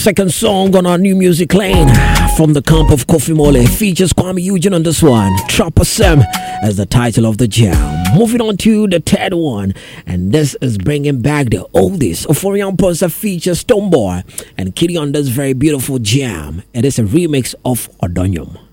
Second song on our new music lane from the camp of Kofi Mole features Kwame Eugene on this one. Trapper Sam as the title of the jam. Moving on to the third one, and this is bringing back the oldies. Oforian Ponsa features Stoneboy and Kitty on this very beautiful jam. It is a remix of Odonyum.